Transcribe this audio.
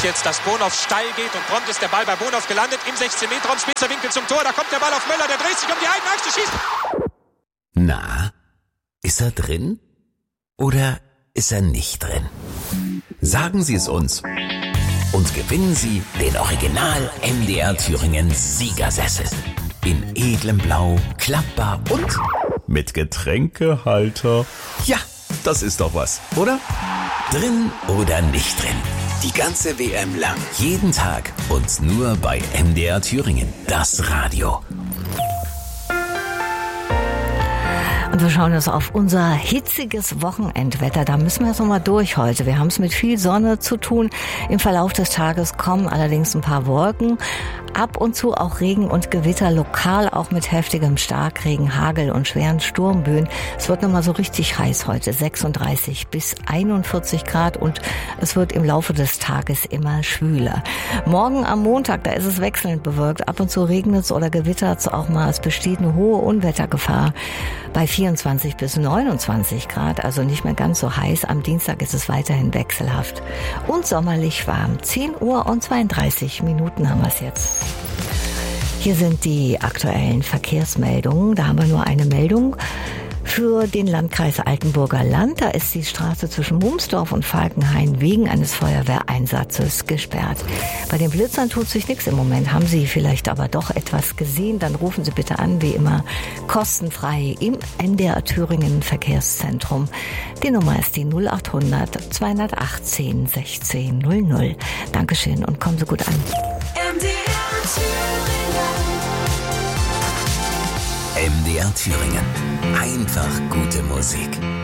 jetzt, dass Bonhoff steil geht und prompt ist der Ball bei Bonhoff gelandet im 16-Meter-Raum, spitzer Winkel zum Tor, da kommt der Ball auf Möller, der dreht sich um die eigene Achse, schießt. Na, ist er drin oder ist er nicht drin? Sagen Sie es uns und gewinnen Sie den Original MDR Thüringen Siegersessel. In edlem Blau, klappbar und mit Getränkehalter. Ja, das ist doch was, oder? Drin oder nicht drin? Die ganze WM lang. Jeden Tag und nur bei MDR Thüringen. Das Radio. Und wir schauen jetzt auf unser hitziges Wochenendwetter. Da müssen wir jetzt nochmal durch heute. Wir haben es mit viel Sonne zu tun. Im Verlauf des Tages kommen allerdings ein paar Wolken. Ab und zu auch Regen und Gewitter, lokal auch mit heftigem Starkregen, Hagel und schweren Sturmböen. Es wird nochmal so richtig heiß heute, 36 bis 41 Grad und es wird im Laufe des Tages immer schwüler. Morgen am Montag, da ist es wechselnd bewölkt. Ab und zu regnet es oder gewittert es auch mal. Es besteht eine hohe Unwettergefahr bei 24 bis 29 Grad, also nicht mehr ganz so heiß. Am Dienstag ist es weiterhin wechselhaft und sommerlich warm. 10 Uhr und 32 Minuten haben wir es jetzt. Hier sind die aktuellen Verkehrsmeldungen. Da haben wir nur eine Meldung für den Landkreis Altenburger Land. Da ist die Straße zwischen Mumsdorf und Falkenhain wegen eines Feuerwehreinsatzes gesperrt. Bei den Blitzern tut sich nichts im Moment. Haben Sie vielleicht aber doch etwas gesehen? Dann rufen Sie bitte an, wie immer, kostenfrei im MDR Thüringen Verkehrszentrum. Die Nummer ist die 0800 218 1600. Dankeschön und kommen Sie gut an. MDR Thüringen. Einfach gute Musik.